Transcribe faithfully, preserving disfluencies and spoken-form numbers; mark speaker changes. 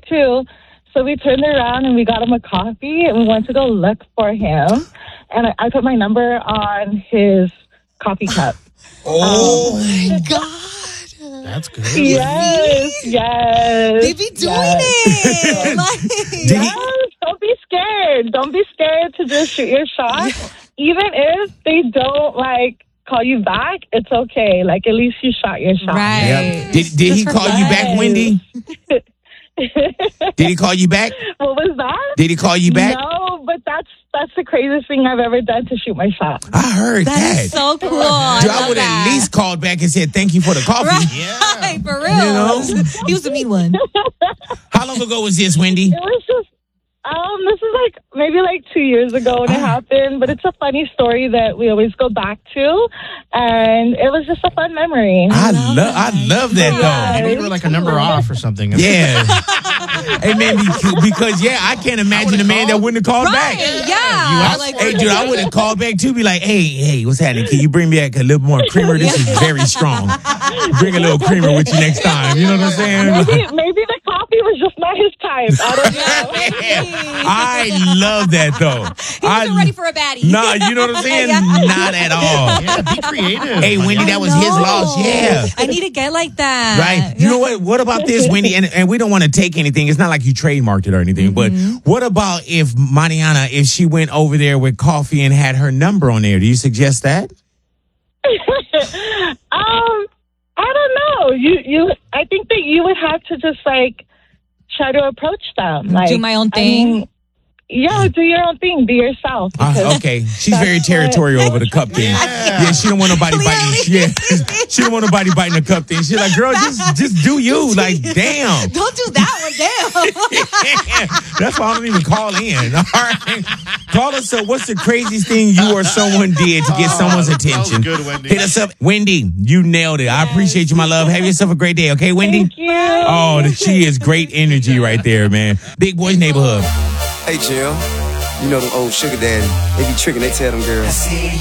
Speaker 1: too. So we turned around and we got him a coffee and we went to go look for him. And I, I put my number on his coffee cup.
Speaker 2: Oh,
Speaker 1: um,
Speaker 2: my God.
Speaker 3: That's good.
Speaker 1: Yes, yes.
Speaker 2: They be doing
Speaker 1: yes.
Speaker 2: it. Like,
Speaker 1: yes, don't be scared. Don't be scared to just shoot your shot. Even if they don't, like, call you back, it's okay. Like, at least you shot your shot.
Speaker 2: Right.
Speaker 4: Yep. Did, did he call you back, Wendy? Did he call you back?
Speaker 1: What was that?
Speaker 4: Did he call you back?
Speaker 1: No, but that's that's the craziest thing I've ever done to shoot my shot.
Speaker 4: I heard
Speaker 2: that.
Speaker 4: that.
Speaker 2: Is so cool.
Speaker 4: Dude,
Speaker 2: I,
Speaker 4: I would have at least called back and said thank you for the coffee.
Speaker 2: Right,
Speaker 3: Yeah.
Speaker 2: for real.
Speaker 4: You know?
Speaker 2: He was the mean one.
Speaker 4: How long ago was this, Wendy?
Speaker 1: It was just, um, this is like maybe like two years ago when it happened, but it's a funny story that we always go back to, and it was just a fun memory.
Speaker 4: I love, I love that
Speaker 1: Yeah.
Speaker 4: though.
Speaker 3: Maybe we were like a number off or something.
Speaker 4: Yeah. Hey man, because, because yeah, I can't imagine a man that wouldn't have called
Speaker 2: Right.
Speaker 4: back.
Speaker 2: Yeah.
Speaker 4: I-
Speaker 2: Like,
Speaker 4: hey, dude, I would have called back too. Be like, hey, hey, what's happening? Can you bring me back a little more creamer? This is very strong. Bring a little creamer with you next time. You know what I'm saying?
Speaker 1: Maybe, maybe the coffee was just not his type. I don't know.
Speaker 4: Yeah. I love that though.
Speaker 2: He wasn't
Speaker 4: I,
Speaker 2: ready for a baddie.
Speaker 4: Nah, you know what I'm saying?
Speaker 2: Yeah.
Speaker 4: Not at all.
Speaker 3: Yeah, be creative.
Speaker 4: Hey, Wendy, that was his
Speaker 2: No.
Speaker 4: loss. Yeah.
Speaker 2: I need a guy like that.
Speaker 4: Right. You know what? What about this, Wendy? And, and we don't want to take anything. It's not like you trademarked it or anything.
Speaker 2: Mm-hmm.
Speaker 4: But what about if Mariana, if she went over there with coffee and had her number on there? Do you suggest that?
Speaker 1: um, I don't know. You, you. I think that you would have to just like try to approach them. Like,
Speaker 2: Do my own
Speaker 1: I
Speaker 2: thing.
Speaker 1: mean, yeah, do your own thing. Be yourself.
Speaker 4: Uh,
Speaker 1: because
Speaker 4: okay. She's very territorial over the cup thing.
Speaker 3: Yeah.
Speaker 4: Yeah, she don't want nobody biting. Yeah, she don't want nobody biting the cup thing. She's like, girl, just just do you. Like, damn.
Speaker 2: Don't do that one. Damn.
Speaker 4: That's why I don't even call in. All right. Call us up. What's the craziest thing you or someone did to get
Speaker 3: Oh,
Speaker 4: someone's
Speaker 3: that was
Speaker 4: attention?
Speaker 3: good, Wendy.
Speaker 4: Hit us up. Wendy, you nailed it. I appreciate you, my love. Have yourself a great day, okay, Wendy?
Speaker 1: Thank you.
Speaker 4: Oh, she is great energy right there, man. Big Boys Neighborhood.
Speaker 5: Hey, Jill. You know them old sugar daddy. They be tricking, they tell them girls.